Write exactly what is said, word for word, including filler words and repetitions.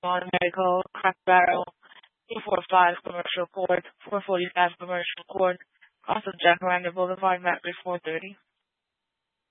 Medical, Crack Barrel, two forty-five Commercial Court, four forty-five Commercial Court, Cross of Jacaranda Boulevard, Mattress four thirty.